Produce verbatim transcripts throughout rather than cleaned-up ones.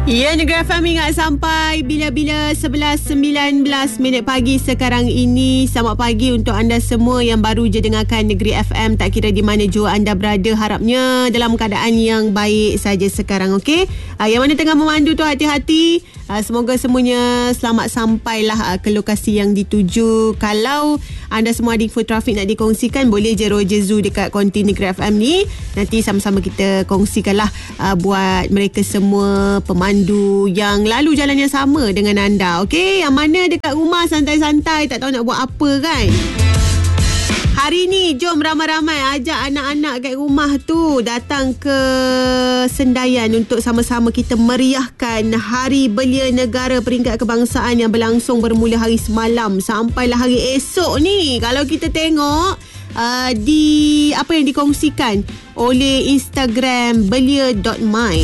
Ya, Negeri F M ingat sampai bila-bila sebelas sembilan belas minit pagi sekarang ini. Selamat pagi untuk anda semua yang baru je dengarkan Negeri F M. Tak kira di mana jua anda berada, harapnya dalam keadaan yang baik saja sekarang, okey? Uh, yang mana tengah memandu tu hati-hati. Uh, semoga semuanya selamat sampailah uh, ke lokasi yang dituju. Kalau anda semua ada info trafik nak dikongsikan, boleh je Roger Zoo dekat konti Negeri F M ni. Nanti sama-sama kita kongsikanlah uh, buat mereka semua pemandu yang lalu jalan yang sama dengan anda, okey? Yang mana dekat rumah santai-santai, tak tahu nak buat apa kan? Hari ni jom ramai-ramai ajak anak-anak kat rumah tu datang ke Sendayan untuk sama-sama kita meriahkan Hari Belia Negara Peringkat Kebangsaan yang berlangsung bermula hari semalam sampailah hari esok ni. Kalau kita tengok uh, di apa yang dikongsikan oleh Instagram belia dot my,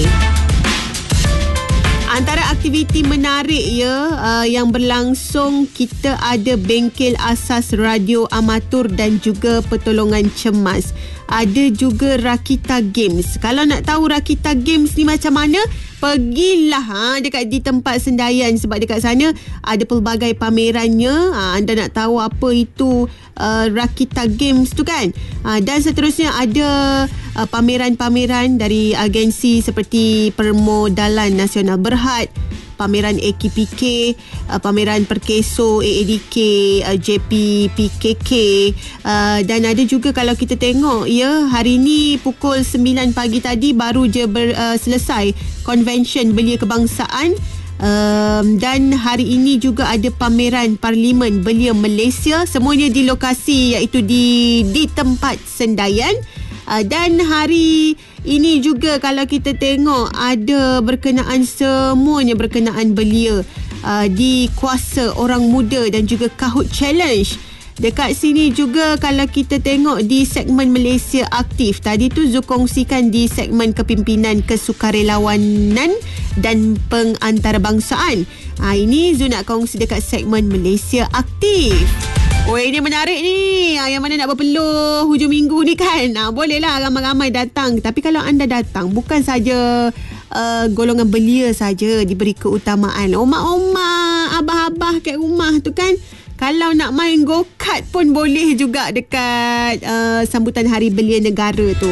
antara aktiviti menarik ya uh, yang berlangsung, kita ada bengkel asas radio amatur dan juga pertolongan cemas. Ada juga Rakita Games. Kalau nak tahu Rakita Games ni macam mana, pergilah ha, dekat di tempat Sendayan, sebab dekat sana ada pelbagai pamerannya. Ha, anda nak tahu apa itu uh, Rakita Games tu kan? Ha, dan seterusnya ada uh, pameran-pameran dari agensi seperti Permodalan Nasional Berhad, pameran A K P K, uh, pameran Perkeso A A D K, uh, J P P K K, uh, dan ada juga kalau kita tengok ya, hari ni pukul sembilan pagi tadi baru je ber, uh, selesai Convention Belia Kebangsaan. Um, dan hari ini juga ada pameran Parlimen Belia Malaysia, semuanya di lokasi iaitu di di tempat Sendayan. Uh, dan hari ini juga kalau kita tengok ada berkenaan, semuanya berkenaan belia, uh, di Kuasa Orang Muda dan juga Kahoot Challenge. Dekat sini juga kalau kita tengok di segmen Malaysia Aktif, tadi tu Zu kongsikan di segmen kepimpinan kesukarelawanan dan pengantarbangsaan. Ha, ini Zu nak kongsi dekat segmen Malaysia Aktif. Oh, ini menarik ni. Yang mana nak berpeluh hujung minggu ni kan? Ha, bolehlah ramai-ramai datang. Tapi kalau anda datang, bukan saja uh, golongan belia saja diberi keutamaan. Omak-omak, abah-abah kat rumah tu kan, kalau nak main go-kart pun boleh juga dekat uh, sambutan Hari Belia Negara tu.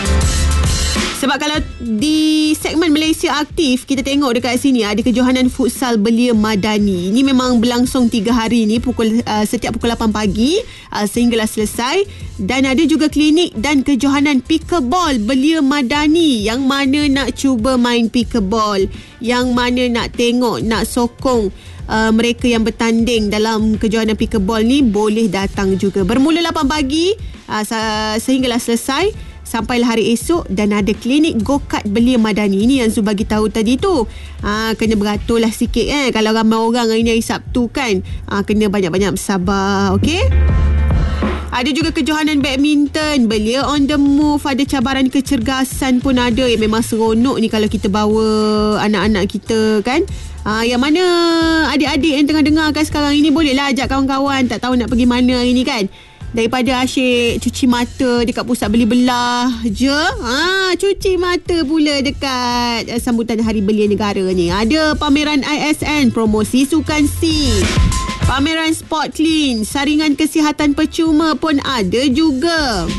Sebab kalau di segmen Malaysia Aktif, kita tengok dekat sini ada kejohanan futsal belia madani. Ini memang berlangsung tiga hari ni, pukul uh, setiap pukul lapan pagi uh, sehinggalah selesai. Dan ada juga klinik dan kejohanan pickleball belia madani. Yang mana nak cuba main pickleball, yang mana nak tengok, nak sokong Uh, mereka yang bertanding dalam kejohanan pickleball ni, boleh datang juga. Bermula lapan pagi uh, sehinggalah selesai sampailah hari esok. Dan ada klinik go-kart belia madani. Ini yang Zu bagi tahu tadi tu. Ha, kena beratur lah sikit eh. Kalau ramai orang hari ni hari Sabtu kan, ha, kena banyak-banyak bersabar. Okey? Ada juga kejohanan badminton, belia on the move, ada cabaran kecergasan pun ada. Yang memang seronok ni kalau kita bawa anak-anak kita kan. Ha, yang mana adik-adik yang tengah dengarkan sekarang ini, bolehlah ajak kawan-kawan, tak tahu nak pergi mana hari ni kan. Daripada asyik cuci mata dekat pusat beli belah je, ha, cuci mata pula dekat uh, sambutan Hari Belia Negara ni. Ada pameran I S N, promosi sukan C, pameran Sport Clean, saringan kesihatan percuma pun ada juga.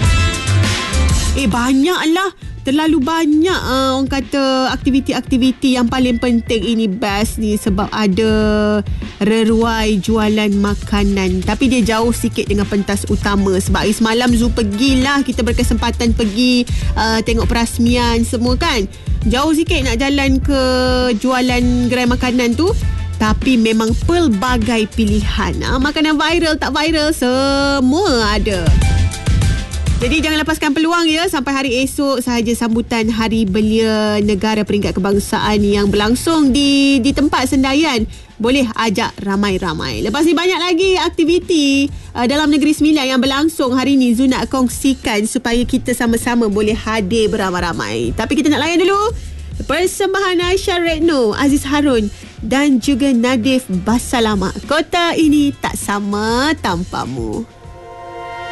Eh, banyaklah. Terlalu banyak uh, orang kata aktiviti-aktiviti. Yang paling penting ini best ni sebab ada reruai jualan makanan. Tapi dia jauh sikit dengan pentas utama. Sebab hari semalam Zu pergilah, kita berkesempatan pergi uh, tengok perasmian semua kan. Jauh sikit nak jalan ke jualan gerai makanan tu. Tapi memang pelbagai pilihan. Ha, makanan viral, tak viral, semua ada. Jadi jangan lepaskan peluang ya. Sampai hari esok sahaja sambutan Hari Belia Negara Peringkat Kebangsaan yang berlangsung di di tempat Sendayan. Boleh ajak ramai-ramai. Lepas ni banyak lagi aktiviti uh, dalam Negeri Sembilan yang berlangsung hari ni. Zu nak kongsikan supaya kita sama-sama boleh hadir beramai-ramai. Tapi kita nak layan dulu persembahan Aisyah Retno, Aziz Harun dan juga Nadif Basalama. Kota ini tak sama tanpamu.